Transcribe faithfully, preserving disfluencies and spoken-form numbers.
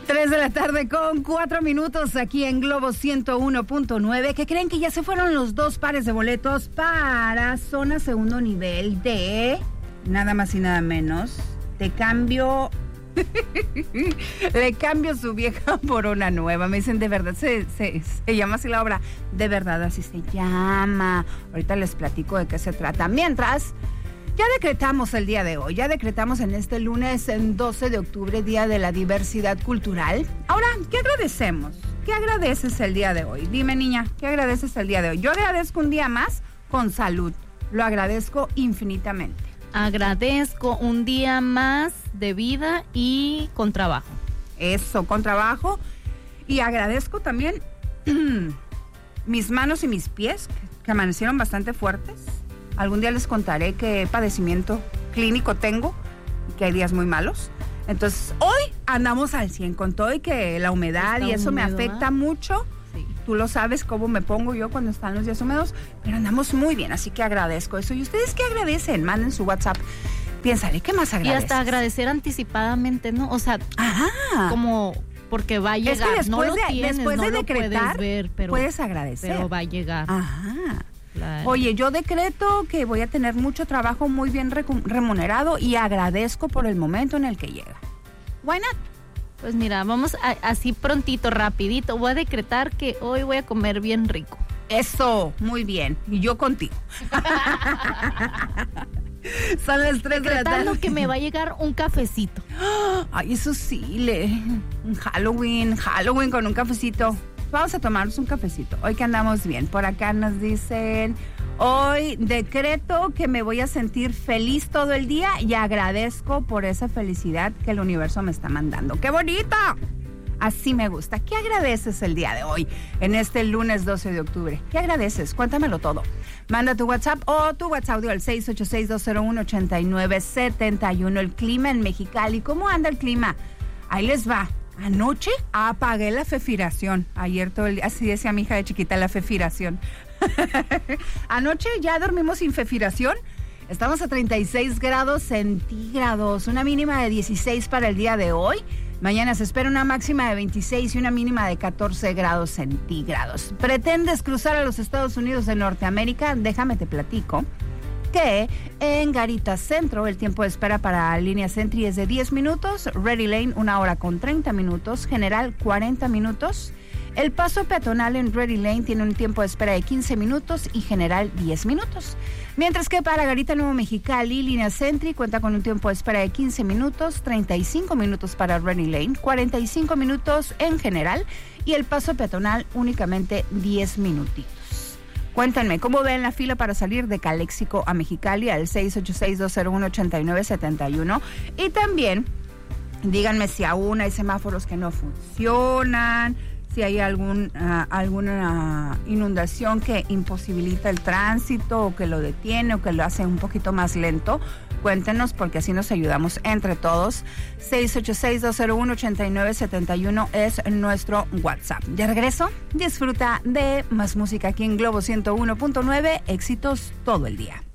Tres de la tarde con cuatro minutos aquí en Globo ciento uno punto nueve. ¿Qué creen? Que ya se fueron los dos pares de boletos para zona segundo nivel de nada más y nada menos. Te cambio... Le cambio su vieja por una nueva. Me dicen, de verdad, se, se, se llama así la obra. De verdad, así se llama. Ahorita les platico de qué se trata. Mientras... Ya decretamos el día de hoy, ya decretamos en este lunes, en doce de octubre, Día de la Diversidad Cultural. Ahora, ¿qué agradecemos? ¿Qué agradeces el día de hoy? Dime, niña, ¿qué agradeces el día de hoy? Yo agradezco un día más con salud, lo agradezco infinitamente. Agradezco un día más de vida y con trabajo. Eso, con trabajo. Y agradezco también mis manos y mis pies, que, que amanecieron bastante fuertes. Algún día les contaré qué padecimiento clínico tengo y que hay días muy malos. Entonces, hoy andamos al cien con todo y que la humedad Está y eso húmedo, me afecta ¿eh? mucho. Sí. Tú lo sabes cómo me pongo yo cuando están los días húmedos, pero andamos muy bien, así que agradezco eso. ¿Y ustedes qué agradecen? Manden su WhatsApp. Piénsale, ¿qué más agradeces? Y hasta agradecer anticipadamente, ¿no? O sea, Ajá. como... porque va a llegar. Es que después no lo de, tienes, después no de lo decretar, puedes ver, pero, puedes agradecer. Pero va a llegar. Ajá. Claro. Oye, yo decreto que voy a tener mucho trabajo muy bien remunerado y agradezco por el momento en el que llega. Why not? Pues mira, vamos a, así prontito, rapidito. Voy a decretar que hoy voy a comer bien rico. Eso, muy bien. Y yo contigo. Son las tres de la tarde. Que me va a llegar un cafecito. Ay, eso sí, le... un Halloween, Halloween con un cafecito. Vamos a tomarnos un cafecito, hoy que andamos bien. Por acá nos dicen, hoy decreto que me voy a sentir feliz todo el día y agradezco por esa felicidad que el universo me está mandando. ¡Qué bonito! Así me gusta. ¿Qué agradeces el día de hoy, en este lunes doce de octubre? ¿Qué agradeces? Cuéntamelo todo. Manda tu WhatsApp o tu WhatsApp al seis ocho seis, dos cero uno, ocho nueve siete uno. El clima en Mexicali, ¿cómo anda el clima? Ahí les va. Anoche apagué la fefiración. Ayer todo el día, así decía mi hija de chiquita, la fefiración. Anoche ya dormimos sin fefiración. Estamos a treinta y seis grados centígrados, una mínima de dieciséis para el día de hoy. Mañana se espera una máxima de veintiséis y una mínima de catorce grados centígrados. ¿Pretendes cruzar a los Estados Unidos de Norteamérica? Déjame te platico que en Garita Centro el tiempo de espera para línea Sentry es de diez minutos, Ready Lane una hora con treinta minutos, General cuarenta minutos. El paso peatonal en Ready Lane tiene un tiempo de espera de quince minutos y General diez minutos. Mientras que para Garita Nuevo Mexicali, línea Sentry cuenta con un tiempo de espera de quince minutos, treinta y cinco minutos para Ready Lane, cuarenta y cinco minutos en General y el paso peatonal únicamente diez minutitos. Cuéntenme, ¿cómo ven la fila para salir de Caléxico a Mexicali al seis ocho seis, dos cero uno, ocho nueve siete uno? Y también, díganme si aún hay semáforos que no funcionan, si hay algún, uh, alguna inundación que imposibilita el tránsito o que lo detiene o que lo hace un poquito más lento. Cuéntenos porque así nos ayudamos entre todos. seis ocho seis, dos cero uno, ocho nueve siete uno es nuestro WhatsApp. De regreso, disfruta de más música aquí en Globo ciento uno punto nueve. Éxitos todo el día.